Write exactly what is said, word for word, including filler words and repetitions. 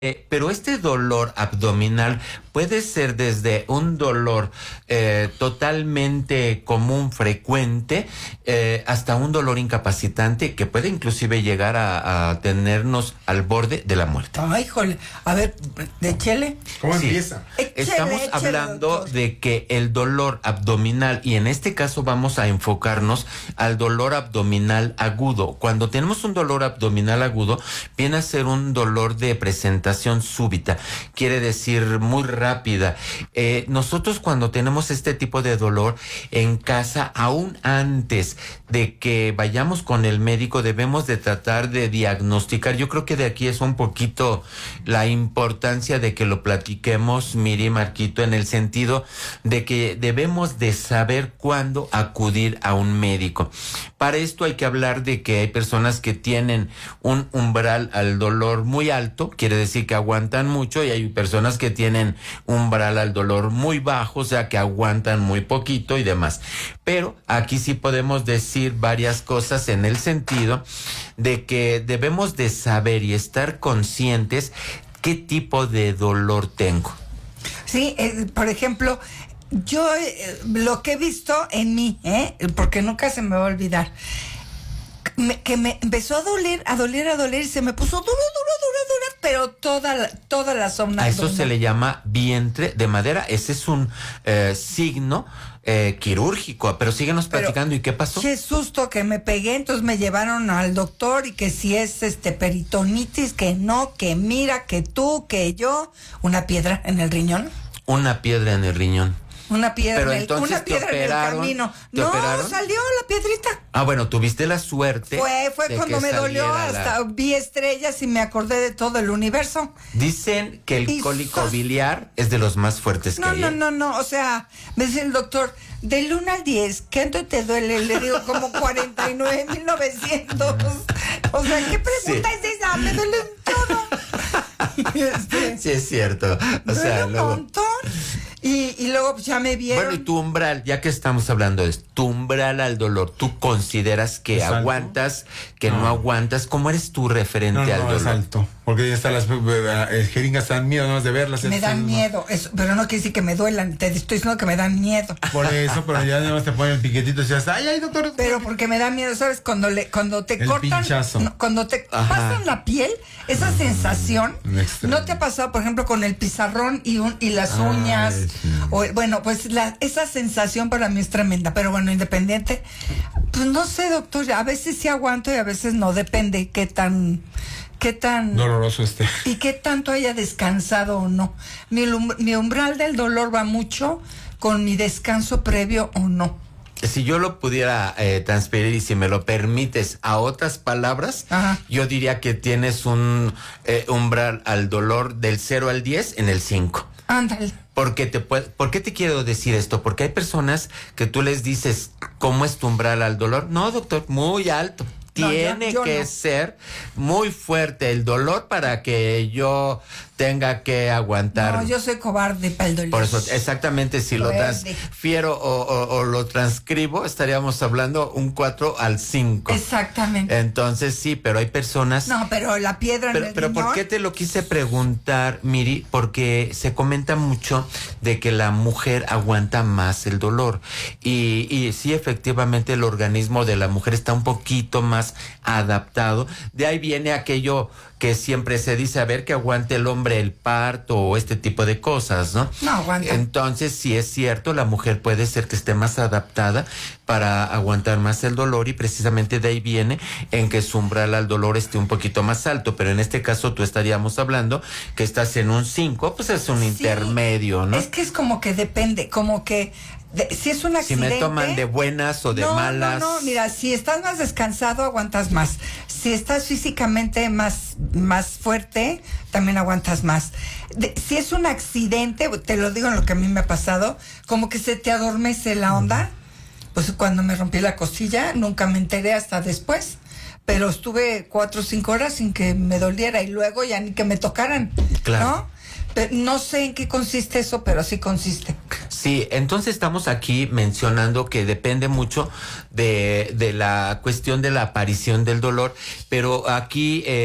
Eh, pero este dolor abdominal puede ser desde un dolor eh, totalmente común, frecuente, eh, hasta un dolor incapacitante que puede inclusive llegar a, a tenernos al borde de la muerte. Ay, híjole. A ver, de chele. ¿Cómo Sí. empieza? Échele, Estamos échele, hablando doctor. de que el dolor abdominal, y en este caso vamos a enfocarnos al dolor abdominal agudo. Cuando tenemos un dolor abdominal agudo, viene a ser un dolor de presentación súbita, quiere decir muy rápida. Eh, nosotros cuando tenemos este tipo de dolor en casa, aún antes de que vayamos con el médico, debemos de tratar de diagnosticar. Yo creo que de aquí es un poquito la importancia de que lo platiquemos, Miri, Marquito, en el sentido de que debemos de saber cuándo acudir a un médico. Para esto hay que hablar de que hay personas que tienen un umbral al dolor muy alto, quiere decir que aguantan mucho, y hay personas que tienen umbral al dolor muy bajo, o sea que aguantan muy poquito y demás. Pero aquí sí podemos decir varias cosas en el sentido de que debemos de saber y estar conscientes qué tipo de dolor tengo. Sí, eh, por ejemplo, yo eh, lo que he visto en mí, ¿eh? Porque nunca se me va a olvidar, me, que me empezó a doler, a doler, a doler, y se me puso duro, duro, duro, duro, pero toda la, toda la zona. A eso se le llama vientre de madera. Ese es un eh, signo eh, quirúrgico. Pero síguenos platicando. Pero, ¿y qué pasó? Qué susto que me pegué. Entonces me llevaron al doctor, y que si es este peritonitis, que no, que mira, que tú, que yo. Una piedra en el riñón. Una piedra en el riñón. Una piedra, Pero en el, entonces una piedra te operaron, en el camino. ¿te No, operaron? Salió la piedrita. Ah, bueno, tuviste la suerte. Fue, fue de cuando que me dolió, saliera hasta la... vi estrellas y me acordé de todo el universo. Dicen que el Y cólico sos- biliar es de los más fuertes No, que hay. no, ¿eh? no, no, o sea, me dice el doctor, del uno al diez, ¿cuánto te duele? Le digo, como cuarenta y nueve mil novecientos. O sea, ¿qué pregunta Sí. es esa? Me duele todo. Y este, Sí, es cierto. O duele sea, un luego... montón. Y, y luego pues, ya me vieron. Bueno, y tu umbral, ya que estamos hablando de esto, tu umbral al dolor, ¿tú consideras que ¿Es alto? aguantas, que no. No. aguantas? ¿Cómo eres tú referente No, al no, dolor? es alto. Porque ya están las eh, jeringas, dan miedo nada más de verlas. Me Eso dan no. miedo, eso, pero no quiere decir que me duelan, te estoy diciendo que me dan miedo. Por eso, pero ya nada más te ponen piquetitos y ya está. Ay, ay, doctor. Pero porque me da miedo, ¿sabes? Cuando le, cuando te El cortan, pinchazo. no, cuando te Ajá. pasan la piel, esa sensación, un extraño. ¿no te ha pasado, por ejemplo, con el pizarrón y un, y las Ay, uñas? sí. O, bueno, pues la, esa sensación para mí es tremenda, pero bueno, independiente, pues no sé, doctor, a veces sí aguanto y a veces no, depende qué tan, qué tan... Doloroso este. Y qué tanto haya descansado o no. Mi, lum- mi umbral del dolor va mucho con mi descanso previo o no. Si yo lo pudiera eh, transferir, y si me lo permites, a otras palabras, Ajá. yo diría que tienes un eh, umbral al dolor del cero al diez en el cinco. Ándale. Porque te puede, ¿por qué te quiero decir esto? Porque hay personas que tú les dices, ¿cómo es tu umbral al dolor? No, doctor, muy alto. No, Tiene yo- yo que no. ser muy fuerte el dolor para que yo tenga que aguantar. No, yo soy cobarde para el dolor. Por eso, exactamente, si lo Fuerte. transfiero o, o, o lo transcribo, estaríamos hablando un cuatro al cinco. Exactamente. Entonces sí, pero hay personas... No, pero la piedra en Pero, el pero ¿por riñón, qué te lo quise preguntar, Miri? Porque se comenta mucho de que la mujer aguanta más el dolor. Y, y sí, efectivamente, el organismo de la mujer está un poquito más adaptado. De ahí viene aquello que siempre se dice, a ver, que aguante el hombre el parto o este tipo de cosas, ¿no? No aguanta. Entonces, sí es cierto, la mujer puede ser que esté más adaptada para aguantar más el dolor, y precisamente de ahí viene en que su umbral al dolor esté un poquito más alto, pero en este caso tú estaríamos hablando que estás en un cinco, pues es un Sí, intermedio, ¿no? Es que es como que depende, como que de- si es un Si accidente. me toman de buenas o de no, malas. No, no, mira, si estás más descansado, aguantas más. Si estás físicamente más, más fuerte, también aguantas más. De- si es un accidente, te lo digo en lo que a mí me ha pasado, como que se te adormece la onda. Pues cuando me rompí la costilla, nunca me enteré hasta después. Pero estuve cuatro o cinco horas sin que me doliera, y luego ya ni que me tocaran. Claro. ¿No? Pero no sé en qué consiste eso, pero sí consiste. Sí, entonces estamos aquí mencionando que depende mucho de, de la cuestión de la aparición del dolor, pero aquí... Eh,